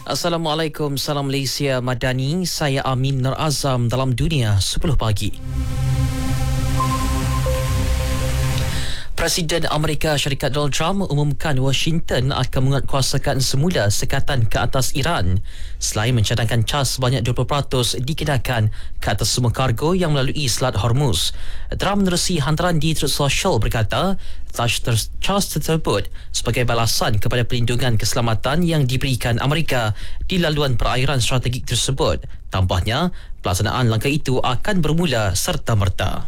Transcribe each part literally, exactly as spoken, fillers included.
Assalamualaikum, salam Malaysia Madani. Saya Amin Nur Azam dalam Dunia sepuluh pagi. Presiden Amerika Syarikat Donald Trump umumkan Washington akan menguatkuasakan semula sekatan ke atas Iran selain mencadangkan cas sebanyak dua puluh peratus dikenakan ke atas semua kargo yang melalui Selat Hormuz. Trump menerusi hantaran di Truth Social berkata, cas tersebut sebagai balasan kepada perlindungan keselamatan yang diberikan Amerika di laluan perairan strategik tersebut. Tambahnya, pelaksanaan langkah itu akan bermula serta-merta.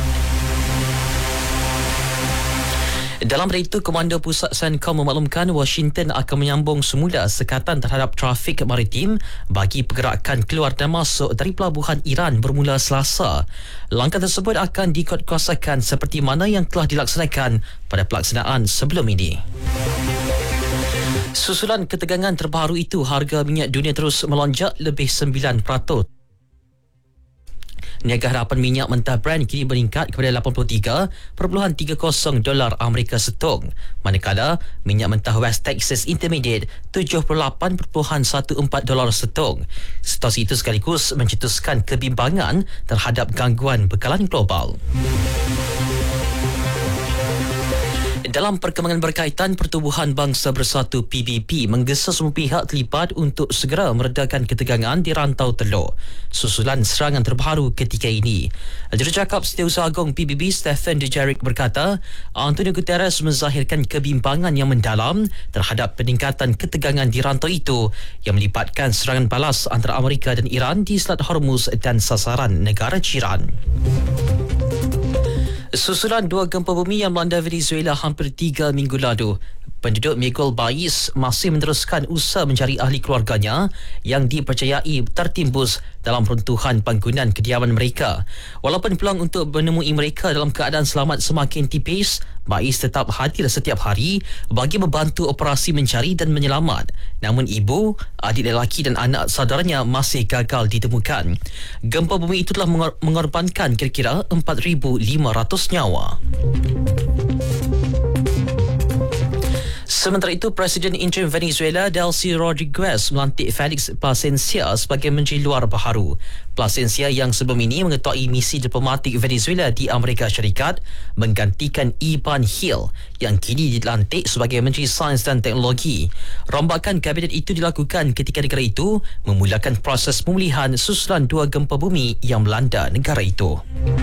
Dalam pada itu, Komando Pusat CENTCOM memaklumkan Washington akan menyambung semula sekatan terhadap trafik maritim bagi pergerakan keluar dan masuk dari pelabuhan Iran bermula Selasa. Langkah tersebut akan dikuatkuasakan seperti mana yang telah dilaksanakan pada pelaksanaan sebelum ini. Susulan ketegangan terbaru itu, harga minyak dunia terus melonjak lebih sembilan peratus. Niaga harapan minyak mentah Brent kini meningkat kepada lapan puluh tiga perpuluhan tiga kosong dolar Amerika setung, manakala minyak mentah West Texas Intermediate tujuh puluh lapan perpuluhan empat belas dolar setung. Situasi itu sekaligus mencetuskan kebimbangan terhadap gangguan bekalan global. Dalam perkembangan berkaitan, Pertubuhan Bangsa Bersatu P B B menggesa semua pihak terlibat untuk segera meredakan ketegangan di Rantau Teluk susulan serangan terbaru ketika ini. Jurucakap Setiausaha Agong P B B Stephen Dujarric berkata, Antonio Guterres menzahirkan kebimbangan yang mendalam terhadap peningkatan ketegangan di rantau itu yang melibatkan serangan balas antara Amerika dan Iran di Selat Hormuz dan sasaran negara jiran. Susulan dua gempa bumi yang melanda Venezuela hampir tiga minggu lalu, penduduk Miguel Bais masih meneruskan usaha mencari ahli keluarganya yang dipercayai tertimbus dalam runtuhan bangunan kediaman mereka. Walaupun peluang untuk menemui mereka dalam keadaan selamat semakin tipis, Bais tetap hadir setiap hari bagi membantu operasi mencari dan menyelamat. Namun ibu, adik lelaki dan anak saudaranya masih gagal ditemukan. Gempa bumi itu telah mengor- mengorbankan kira-kira empat ribu lima ratus nyawa. Sementara itu, Presiden Interim Venezuela Delcy Rodriguez melantik Felix Plasencia sebagai Menteri Luar baharu. Plasencia yang sebelum ini mengetuai misi diplomatik Venezuela di Amerika Syarikat menggantikan Ivan Hill yang kini dilantik sebagai Menteri Sains dan Teknologi. Rombakan kabinet itu dilakukan ketika negara itu memulakan proses pemulihan susulan dua gempa bumi yang melanda negara itu.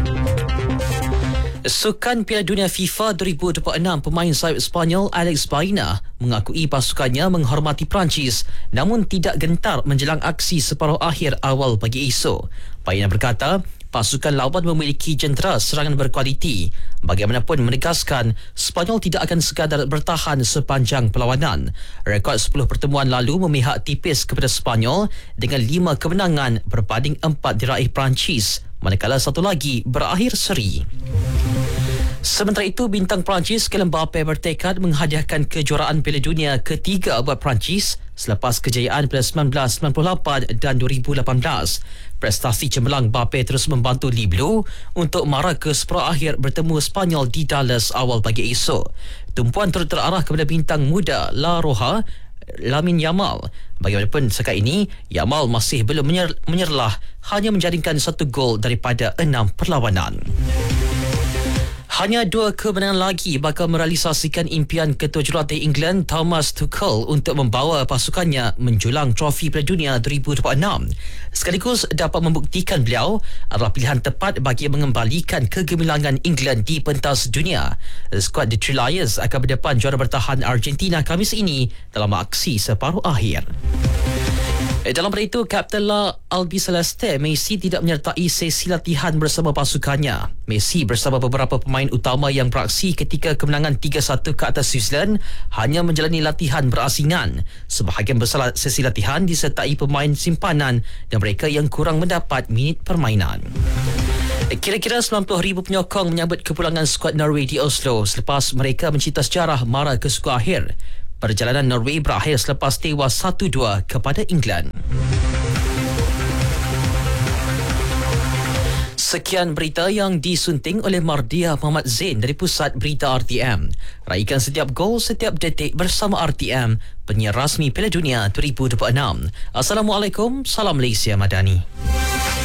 Sukan Piala Dunia FIFA dua ribu dua puluh enam, pemain sayap Sepanyol Alex Baena mengakui pasukannya menghormati Perancis namun tidak gentar menjelang aksi separuh akhir awal pagi esok. Baena berkata, pasukan lawan memiliki jentera serangan berkualiti. Bagaimanapun menegaskan, Sepanyol tidak akan sekadar bertahan sepanjang perlawanan. Rekod sepuluh pertemuan lalu memihak tipis kepada Sepanyol dengan lima kemenangan berbanding empat diraih Perancis, manakala satu lagi berakhir seri. Sementara itu, bintang Perancis Kylian Mbappe bertekad menghadiahkan kejuaraan Piala Dunia ketiga buat Perancis selepas kejayaan pada seribu sembilan ratus sembilan puluh lapan dan dua ribu lapan belas. Prestasi cemerlang Mbappe terus membantu Li Blue untuk mara ke separuh akhir bertemu Sepanyol di Dallas awal pagi esok. Tumpuan turut terarah kepada bintang muda La Roja, Lamine Yamal. Bagaimanapun sekat ini, Yamal masih belum menyer- menyerlah, hanya menjaringkan satu gol daripada enam perlawanan. Hanya dua kemenangan lagi bakal merealisasikan impian ketua jurulatih England Thomas Tuchel untuk membawa pasukannya menjulang trofi Piala Dunia dua ribu dua puluh enam. Sekaligus dapat membuktikan beliau adalah pilihan tepat bagi mengembalikan kegemilangan England di pentas dunia. Skuad The Three Lions akan berdepan juara bertahan Argentina Khamis ini dalam aksi separuh akhir. Dalam pada itu, Kapten La Albi Celeste Messi tidak menyertai sesi latihan bersama pasukannya. Messi bersama beberapa pemain utama yang beraksi ketika kemenangan tiga satu ke atas Switzerland hanya menjalani latihan berasingan. Sebahagian besar sesi latihan disertai pemain simpanan dan mereka yang kurang mendapat minit permainan. Kira-kira sembilan puluh ribu penyokong menyambut kepulangan skuad Norway di Oslo selepas mereka mencipta sejarah mara ke suku akhir. Perjalanan Norway berakhir selepas tewas satu dua kepada England. Sekian berita yang disunting oleh Mardia Muhammad Zain dari Pusat Berita R T M. Raikan setiap gol, setiap detik bersama R T M, penyiar rasmi Piala Dunia dua ribu dua puluh enam. Assalamualaikum, salam Malaysia Madani.